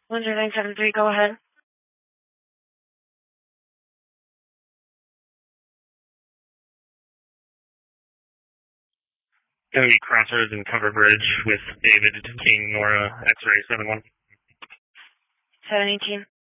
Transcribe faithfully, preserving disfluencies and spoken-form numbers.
one zero nine seven three, go ahead. County Crossroads and Cover Bridge with David King, Nora, X-ray seven one. seven eighteen.